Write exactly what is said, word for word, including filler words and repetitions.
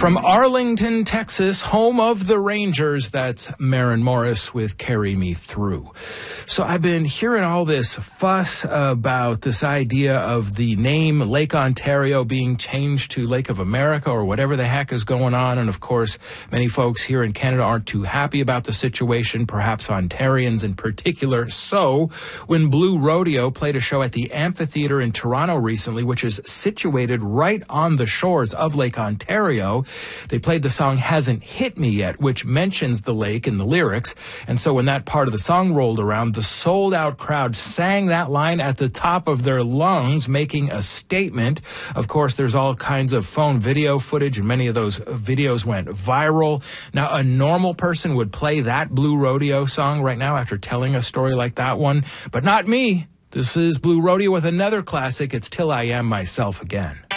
From Arlington, Texas, home of the Rangers, that's Maren Morris with Carry Me Through. So I've been hearing all this fuss about this idea of the name Lake Ontario being changed to Lake of America or whatever the heck is going on. And of course, many folks here in Canada aren't too happy about the situation, perhaps Ontarians in particular. So when Blue Rodeo played a show at the Amphitheatre in Toronto recently, which is situated right on the shores of Lake Ontario, they played the song Hasn't Hit Me Yet, which mentions the lake in the lyrics. And so when that part of the song rolled around, the sold-out crowd sang that line at the top of their lungs, making a statement. Of course, there's all kinds of phone video footage, and many of those videos went viral. Now, a normal person would play that Blue Rodeo song right now after telling a story like that one, but not me. This is Blue Rodeo with another classic. It's Till I Am Myself Again.